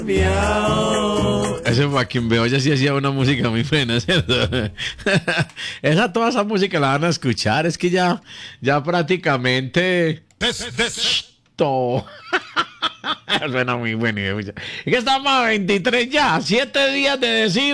Ese Joaquín Beoya sí hacía una música muy buena, ¿cierto? Toda esa música la van a escuchar, es que ya prácticamente todo. Suena muy bueno. Es que estamos a 23 ya, 7 días de decir.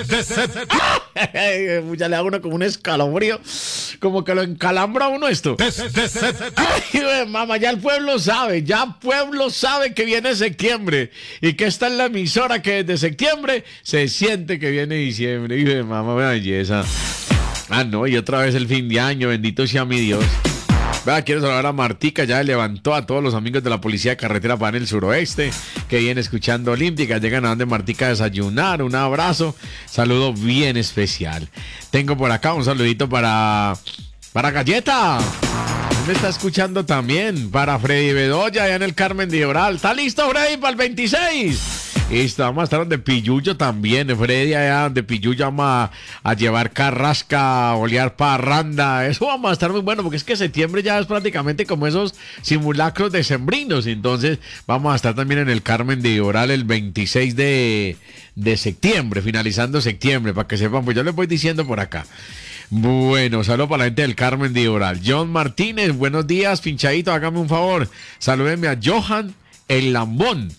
Ya le da uno como un escalofrío, como que lo encalambra uno esto. Ay, mamá, ya el pueblo sabe, que viene septiembre y que está en la emisora que desde septiembre se siente que viene diciembre. Y mamá, una belleza. No, y otra vez el fin de año, bendito sea mi Dios. Quiero saludar a Martica, ya levantó a todos los amigos de la Policía de Carretera para el suroeste que vienen escuchando Olímpica. Llegan a donde Martica a desayunar. Un abrazo, saludo bien especial. Tengo por acá un saludito para Galleta. Me está escuchando también. Para Freddy Bedoya, allá en el Carmen de Oral. ¿Está listo, Freddy, para el 26? Listo, vamos a estar donde Pillullo también, Freddy, allá donde Pillullo vamos a llevar carrasca, a olear parranda. Eso vamos a estar muy bueno, porque es que septiembre ya es prácticamente como esos simulacros decembrinos. Entonces vamos a estar también en el Carmen de Oral el 26 de septiembre, finalizando septiembre, para que sepan, pues yo les voy diciendo por acá. Bueno, saludo para la gente del Carmen de Oral. John Martínez, buenos días, pinchadito, hágame un favor. Salúdenme a Johan el Lambón.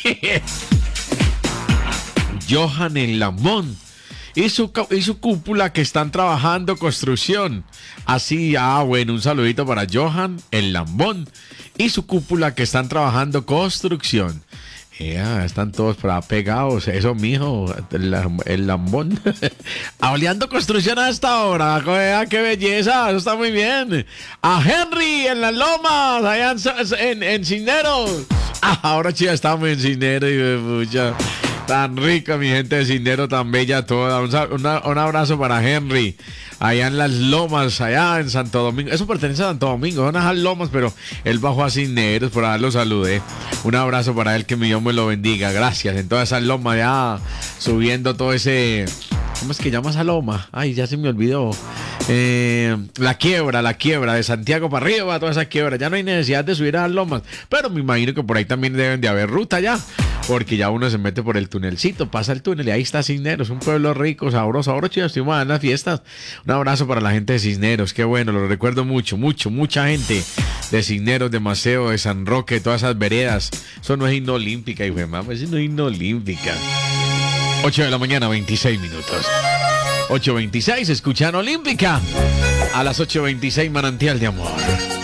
Johan el Lambón y su cúpula que están trabajando construcción. Así, bueno, un saludito para Johan el Lambón y su cúpula que están trabajando construcción. Están todos pegados. Eso, mijo, el Lambón. Oleando construcción a esta hora. ¡Qué belleza! Eso está muy bien. A Henry en las lomas, allá en Cisneros. Ahora sí, estamos en Cisneros y mucha. Tan rica mi gente de Cisneros, tan bella toda. Un abrazo para Henry, allá en las lomas, allá en Santo Domingo. Eso pertenece a Santo Domingo, son esas lomas, pero él bajó a Cisneros, por ahí lo saludé. Un abrazo para él, que mi Dios me lo bendiga. Gracias, en todas esas lomas, ya subiendo todo ese... ¿Cómo es que llama esa loma? Ay, ya se me olvidó. La quiebra de Santiago para arriba, toda esa quiebra. Ya no hay necesidad de subir a las lomas, pero me imagino que por ahí también deben de haber ruta ya, porque ya uno se mete por el tunelcito, pasa el túnel y ahí está Cisneros, un pueblo rico, sabroso. Ahora chicos, estuvimos en las fiestas. Un abrazo para la gente de Cisneros, qué bueno, lo recuerdo mucha gente de Cisneros, de Maceo, de San Roque, todas esas veredas. Eso no es himno olímpica, hijo de mamá, eso no es himno olímpica. 8 de la mañana, 26 minutos. 8:26, escuchan Olímpica. A las 8:26, Manantial de Amor.